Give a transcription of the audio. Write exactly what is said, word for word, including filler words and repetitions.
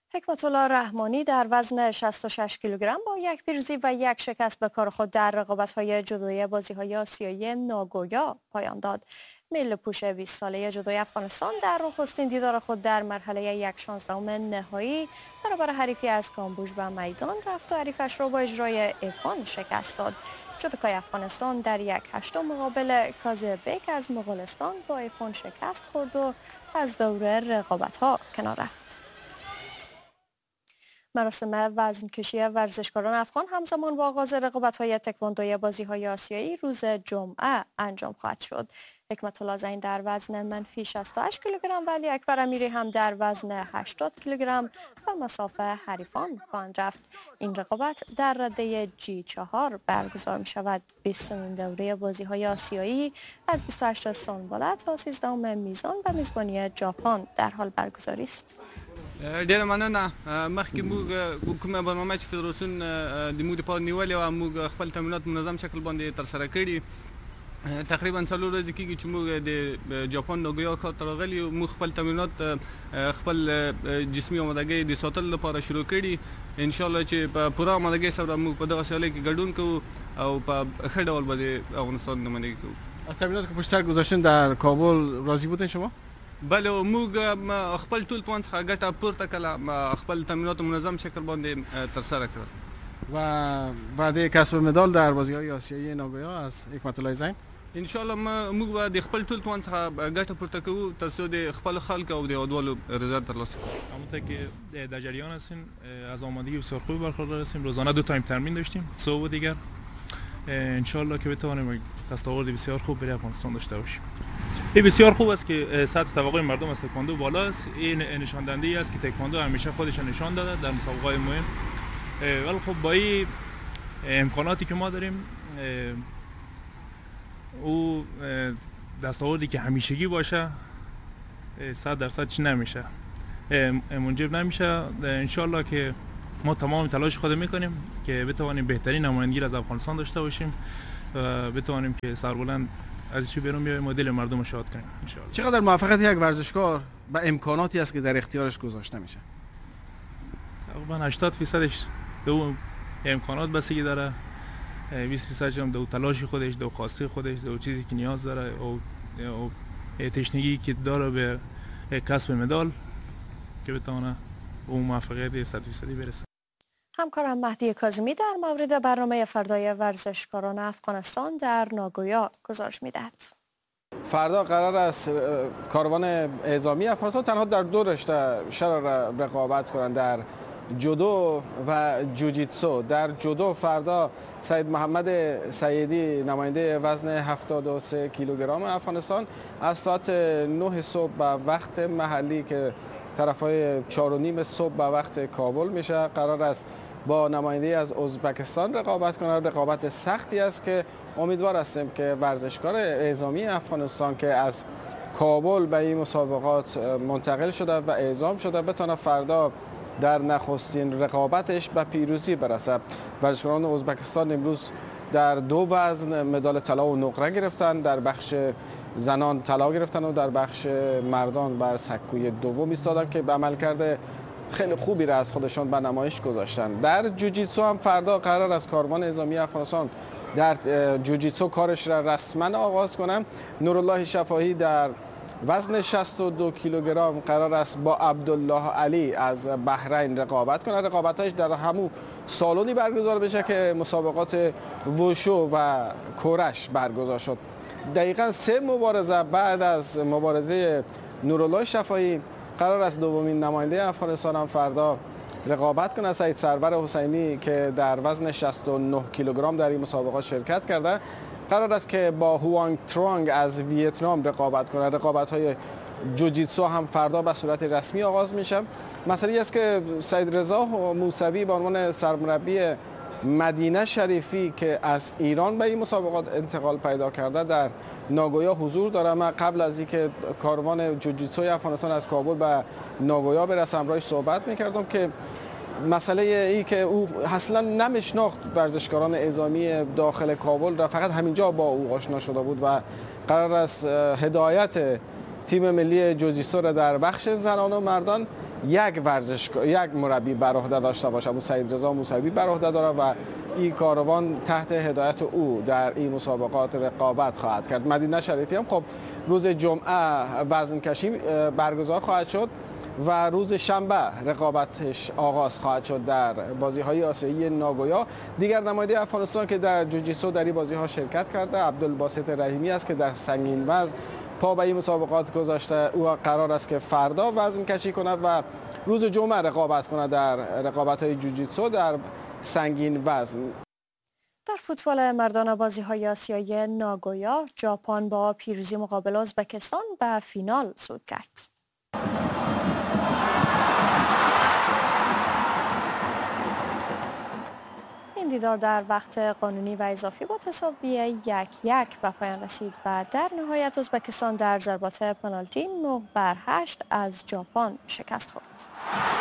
حکمت الله رحمانی در وزن شصت و شش کیلوگرم با یک پیروزی و یک شکست به کار خود در رقابت‌های جودویی بازی‌های آسیایی ناگویا پایان داد. میل پوش بیست ساله جودوی افغانستان در نخستین دیدار خود در مرحله یک شانزدهم نهایی برابر حریفی از کامبوج به میدان رفت و حریفش را با اجرای اپان شکست داد. جودوکای افغانستان در یک هشتم مقابل کازربیک از مغولستان با اپان شکست خورد و از دوره رقابت‌ها کنار رفت. مراسم وزنکشی ورزشکاران افغان همزمان با آغاز رقابت‌های تکواندوی بازی‌های آسیایی روز جمعه انجام خواهد شد. حکمت الله زین در وزن منفی شصت و هشت کیلوگرم و علی اکبر امیری هم در وزن هشتاد کیلوگرم به مساف حریفان خواهند رفت. این رقابت در رده جی چهار برگزار می شود. بیستمین دوره بازی‌های آسیایی از بیست و هشت سنباله تا سیزدهم میزان به میزبانی ژاپن در حال برگزاری است. ډیره مننه. مخکې موږ کومه برنامه چې فدراسیون د موږ لپاره نیولې وه، موږ خپل تمرینات منظم شکل باندې ترسره کړي. تقریبا څلور ورځې کېږي چې موږ د جاپان ناګویا ښار ته راغلي یو. موږ خپل تمرینات خپل جسمي آمادګۍ د ساتلو لپاره شروع کړي. انشاءالله چې په پوره آمادګۍ سره موږ په دغه سیالۍ کې ګډون کوو او په ښه ډول به د افغانستان نمایندګي کوو. از تمرینات که پشت سر گذاشتین در کابل راضی بودین شما؟ بله، موږ خپل ټول توان څخه ګټه پورته کړه، خپل تمرینات منظم شکل باندې ترسره کړل. و بعد کسب مدال در بازی‌های آسیایی ناگویا از حکمت الله زین ان شاء الله موږ به د خپل ټول توان څخه ګټه پورته کوو تر څو د خپل خلک او د هیوادوالو رضایت ترلاسه کړو. همونطور که در جریان هستیم از آمادگی بسیار خوبی برخوردار هستیم. روزانه دو تایم تمرین داشتیم، صبح و دیگر. ان شاء الله که بتوانیم دستاورد بسیار خوب برای افغانستان داشته باشیم. این بسیار خوب است که سطح توقع مردم از تکواندو بالا است. این نشان دهنده است که تکواندو همیشه خودش نشان داده در مسابقات مهم. ولی خب با این امکاناتی که ما داریم، او دستاوردی که همیشگی باشه صد درصد چی نمیشه، منجر نمیشه. ان شاء الله که ما تمام تلاش خود میکنیم که بتوانیم بهترین نمایندگی از افغانستان داشته باشیم و بتوانیم که سربلند از چی بیرون بیایم، مدل مردم رو شاد کنیم ان شاء الله. چقدر موفقیت یک ورزشکار به امکاناتی است که در اختیارش گذاشته میشه؟ تقریبا هشتاد درصدش به اون امکانات بستگی داره، بیست درصد هم دو تلاش خودش، دو خواسته خودش، دو چیزی که نیاز داره او تشنگی که داره به کسب مدال که بتونه اون موفقیت صد درصدی برسه. همکارم مهدی کاظمی در مورد برنامه فردای ورزشکاران افغانستان در ناگویا گزارش میدهد. فردا قرار است کاروان اعزامی افغانستان تنها در دو رشته شرار رقابت کنند، در جودو و جوجیتسو. در جودو فردا سید محمد سیدی نماینده وزن هفتاد و سه کیلوگرم افغانستان از ساعت نه صبح به وقت محلی که طرفای چهار و نیم صبح به وقت کابل میشه قرار است با نماینده از ازبکستان رقابت کنند. رقابت سختی است که امیدوار هستیم که ورزشکار اعزامی افغانستان که از کابل به این مسابقات منتقل شده و اعزام شده بتونه فردا در نخستین رقابتش به پیروزی برسد. ورزشکاران ازبکستان امروز در دو وزن مدال طلا و نقره گرفتن، در بخش زنان طلا گرفتن و در بخش مردان بر سکوی دوم ایستادن که به عملکرد خیلی خوبی را از خودشان به نمایش گذاشتن. در جوجیتسو هم فردا قرار است کاروان اعزامی افغانستان در جوجیتسو کارش را رسما آغاز کنم. نورالله شفاهی در وزن شصت و دو کیلوگرم قرار است با عبدالله علی از بحرین رقابت کنه. رقابتش در همون سالونی برگزار بشه که مسابقات وشو و کورش برگزار شد. دقیقاً سه مبارزه بعد از مبارزه نورالله شفاهی قرار است دومین نماینده افغانستان هم فردا رقابت کنه. سعید سرور حسینی که در وزن شصت و نه کیلوگرم در این مسابقات شرکت کرده قرار است که با هوانگ ترانگ از ویتنام رقابت کنه. رقابت‌های جوجیتسو هم فردا به صورت رسمی آغاز میشه. مسئله است که سید رضا موسوی به عنوان سرمربی مدینه شریفی که از ایران به این مسابقات انتقال پیدا کرده در ناگویا حضور داره. من قبل از اینکه کاروان جوجیتسوی افغانستان از کابل به ناگویا برسه همراهش صحبت میکردم که مسئله ای که او اصلا نمیشناخت ورزشکاران اعزامی داخل کابل را، فقط همینجا با او آشنا شده بود و قرار است هدایت تیم ملی جوجیتسو را در بخش زنان و مردان یک ورزشگاه یک مربی بر عهده داشته باشه. ابو سعید رضا موسوی بر عهده داره و این کاروان تحت هدایت او در این مسابقات رقابت خواهد کرد. مدینه شریفی هم خب روز جمعه وزن کشی برگزار خواهد شد و روز شنبه رقابتش آغاز خواهد شد در بازی‌های آسیایی ناگویا. دیگر نماینده افغانستان که در جوجیتسو در این بازی‌ها شرکت کرده عبدالباسط رحیمی است که در سنگین وزن پا به این مسابقات گذاشته. او قرار است که فردا وزن کشی کند و روز جمعه رقابت کند در رقابت‌های جوجیتسو در سنگین وزن. در فوتبال مردان بازی‌های آسیایی ناگویا ژاپن با پیروزی مقابل ازبکستان به فینال صعود کرد. این دیدار در وقت قانونی و اضافی با تساوی یک یک به پایان رسید و در نهایت ازبکستان در ضربات پنالتی نه بر هشت از ژاپن شکست خورد.